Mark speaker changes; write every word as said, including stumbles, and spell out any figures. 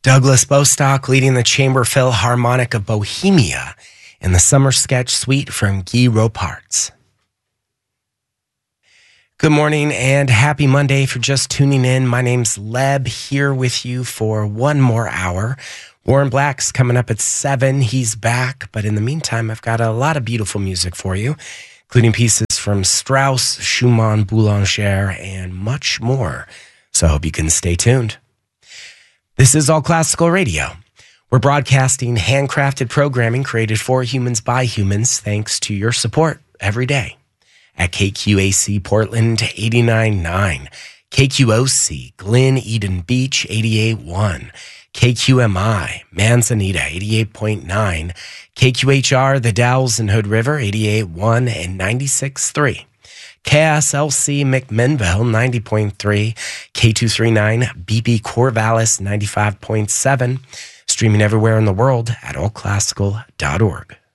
Speaker 1: Douglas Bostock leading the Chamber Philharmonic of Bohemia in the Summer Sketch Suite from Guy Roparts. Good morning and happy Monday for just tuning in. My name's Leb, here with you for one more hour. Warren Black's coming up at seven. He's back, but in the meantime, I've got a lot of beautiful music for you, including pieces from Strauss, Schumann, Boulanger, and much more. So I hope you can stay tuned. This is All Classical Radio. We're broadcasting handcrafted programming created for humans by humans, thanks to your support every day. At K Q A C Portland eighty-nine point nine, K Q O C Glen Eden Beach eighty-eight point one, K Q M I Manzanita eighty-eight point nine, K Q H R The Dalles and Hood River eighty-eight point one and ninety-six point three, K S L C McMinnville ninety point three, K two thirty-nine B P Corvallis ninety-five point seven, streaming everywhere in the world at all classical dot org.